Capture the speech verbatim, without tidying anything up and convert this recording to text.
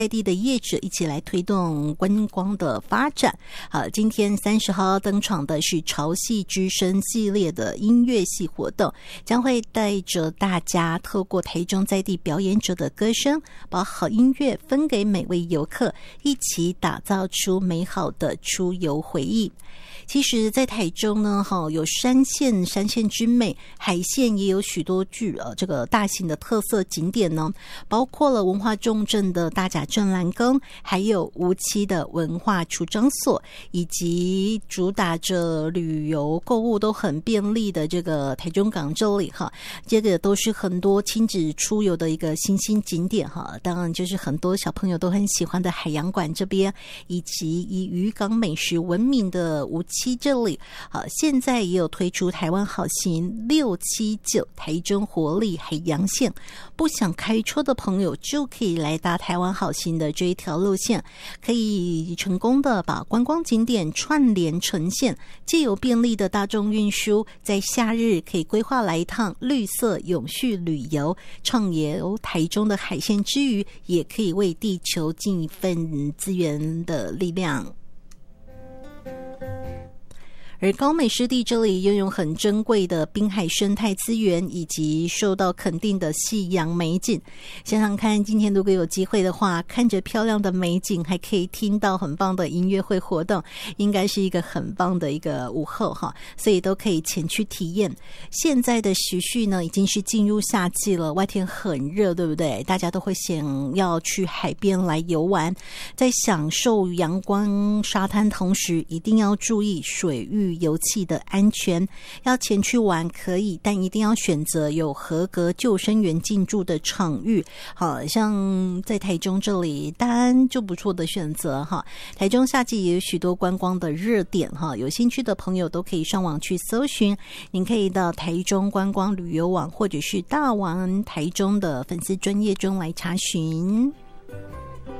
在地的业者一起来推动观光的发展。好，今天三十号登场的是潮戏之声系列的音乐系活动，将会带着大家透过台中在地表演者的歌声，把好音乐分给每位游客，一起打造出美好的出游回忆。其实在台中呢，有山线山线之美，海线也有许多具呃这个大型的特色景点呢，包括了文化重镇的大甲镇澜宫，还有无期的文化出张所，以及主打着旅游购物都很便利的这个台中港这里哈，这个都是很多亲子出游的一个新兴景点哈。当然就是很多小朋友都很喜欢的海洋馆这边，以及以渔港美食闻名的无期这里，好，现在也有推出台湾好行六七九台中活力海洋线，不想开车的朋友就可以来搭台湾好行的这一条路线，可以成功的把观光景点串联呈现，藉由便利的大众运输，在夏日可以规划来一趟绿色永续旅游，畅游台中的海线之余，也可以为地球尽一份资源的力量。而高美湿地这里拥有很珍贵的滨海生态资源，以及受到肯定的夕阳美景。想想看，今天如果有机会的话，看着漂亮的美景，还可以听到很棒的音乐会活动，应该是一个很棒的一个午后哈，所以都可以前去体验。现在的时序呢，已经是进入夏季了，外天很热，对不对？大家都会想要去海边来游玩，在享受阳光沙滩同时，一定要注意水域油气的安全。要前去玩可以，但一定要选择有合格救生员进驻的场域。好像在台中这里，大安就不错的选择哈。台中夏季也有许多观光的热点哈，有兴趣的朋友都可以上网去搜寻。您可以到台中观光旅游网或者是大王台中的粉丝专页中来查询。